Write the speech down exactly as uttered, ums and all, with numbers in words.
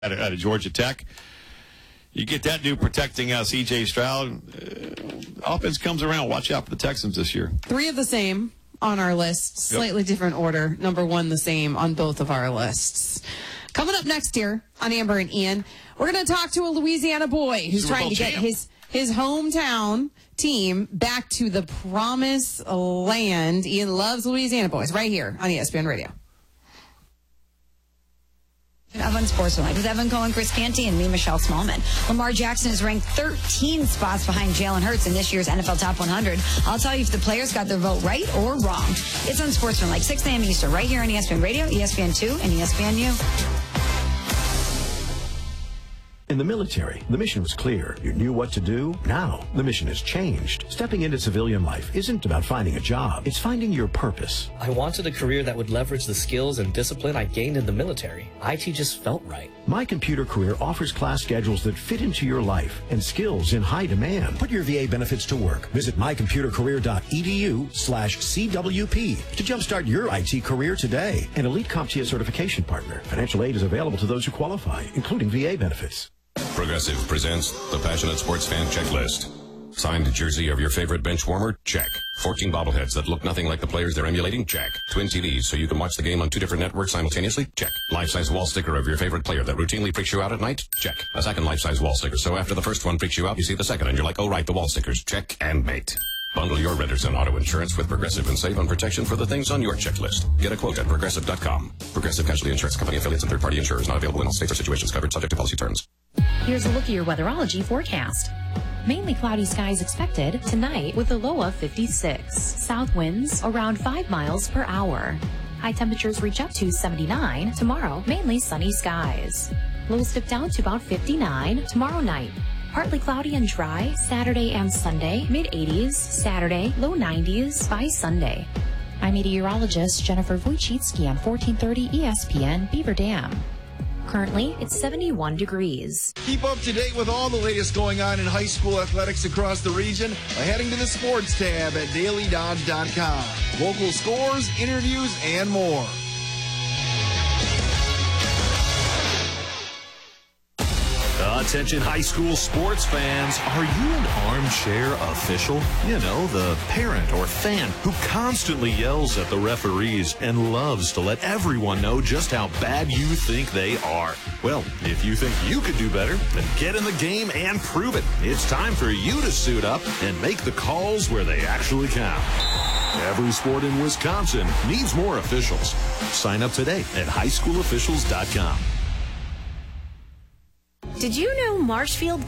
out of, out of Georgia Tech. You get that dude protecting uh, C J Stroud. Uh, offense comes around. Watch out for the Texans this year. Three of the same on our list. Slightly yep. different order. Number one, the same on both of our lists. Coming up next year on Amber and Ian, we're going to talk to a Louisiana boy who's Super trying Bowl to get champ. his his hometown team back to the promised land. Ian loves Louisiana boys right here on E S P N Radio. Evan Sportsmanlike with Evan Cohen, Chris Canty, and me, Michelle Smallman. Lamar Jackson is ranked thirteen spots behind Jalen Hurts in this year's N F L Top one hundred. I'll tell you if the players got their vote right or wrong. It's on Sportsmanlike, six a.m. Eastern, right here on E S P N Radio, E S P N two, and E S P N U. In the military, the mission was clear. You knew what to do. Now, the mission has changed. Stepping into civilian life isn't about finding a job. It's finding your purpose. I wanted a career that would leverage the skills and discipline I gained in the military. I T just felt right. My Computer Career offers class schedules that fit into your life and skills in high demand. Put your V A benefits to work. Visit mycomputercareer.edu slash CWP to jumpstart your I T career today. An Elite CompTIA certification partner. Financial aid is available to those who qualify, including V A benefits. Progressive presents the Passionate Sports Fan Checklist. Signed jersey of your favorite bench warmer? Check. fourteen bobbleheads that look nothing like the players they're emulating? Check. Twin T Vs so you can watch the game on two different networks simultaneously? Check. Life-size wall sticker of your favorite player that routinely freaks you out at night? Check. A second life-size wall sticker so after the first one freaks you out, you see the second and you're like, oh right, the wall stickers. Check and mate. Bundle your renters and auto insurance with Progressive and save on protection for the things on your checklist. Get a quote at Progressive dot com. Progressive Casualty Insurance Company affiliates and third-party insurers not available in all states or situations covered subject to policy terms. Here's a look at your weatherology forecast. Mainly cloudy skies expected tonight with a low of fifty-six. South winds around five miles per hour. High temperatures reach up to seventy-nine. Tomorrow, mainly sunny skies. Lows dip down to about fifty-nine tomorrow night. Partly cloudy and dry Saturday and Sunday. mid eighties Saturday, low nineties by Sunday. I'm meteorologist Jennifer Wojcicki on fourteen thirty E S P N Beaver Dam. Currently, it's seventy-one degrees. Keep up to date with all the latest going on in high school athletics across the region by heading to the sports tab at daily dodge dot com. Local scores, interviews, and more. Attention high school sports fans, are you an armchair official? You know, the parent or fan who constantly yells at the referees and loves to let everyone know just how bad you think they are. Well, if you think you could do better, then get in the game and prove it. It's time for you to suit up and make the calls where they actually count. Every sport in Wisconsin needs more officials. Sign up today at high school officials dot com. Did you know Marshfield